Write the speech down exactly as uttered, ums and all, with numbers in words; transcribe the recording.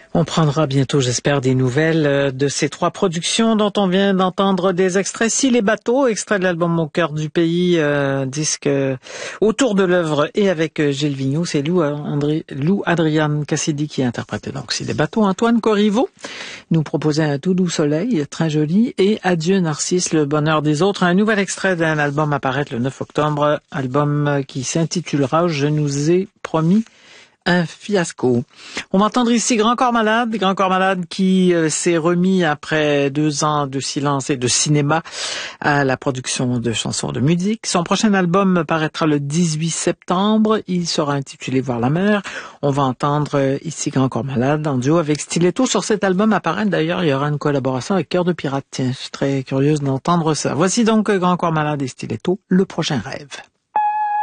On prendra bientôt, j'espère, des nouvelles de ces trois productions dont on vient d'entendre des extraits. Si les bateaux, extrait de l'album Au cœur du pays, euh, disque euh, autour de l'œuvre et avec euh, Gilles Vigneault. C'est Lou, André, Lou Adriane Cassidy qui interprétait donc Si les bateaux. Antoine Corriveau nous proposait Un tout doux soleil, très joli, et Adieu Narcisse, le bonheur des autres. Un nouvel extrait d'un album à paraître le neuf octobre, album qui s'intitulera Je nous ai promis un fiasco. On va entendre ici Grand Corps Malade, Grand Corps Malade qui euh, s'est remis après deux ans de silence et de cinéma à la production de chansons de musique. Son prochain album paraîtra le dix-huit septembre. Il sera intitulé Voir la mer. On va entendre euh, ici Grand Corps Malade en duo avec Stiletto. Sur cet album apparaît d'ailleurs, il y aura une collaboration avec Cœur de Pirate. Tiens, je suis très curieuse d'entendre ça. Voici donc Grand Corps Malade et Stiletto, Le prochain rêve.